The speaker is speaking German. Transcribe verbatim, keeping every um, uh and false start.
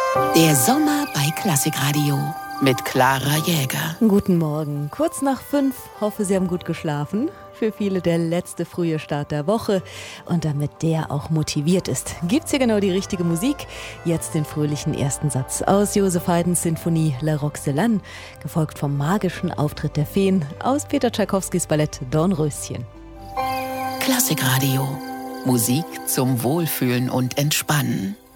Der Sommer bei Klassikradio mit Clara Jäger. Guten Morgen, kurz nach fünf. Hoffe, Sie haben gut geschlafen. Für viele der letzte frühe Start der Woche. Und damit der auch motiviert ist, gibt's hier genau die richtige Musik. Jetzt den fröhlichen ersten Satz aus Joseph Haydns Sinfonie La Roxelane, gefolgt vom magischen Auftritt der Feen aus Peter Tschaikowskis Ballett Dornröschen. Klassikradio. Musik zum Wohlfühlen und Entspannen.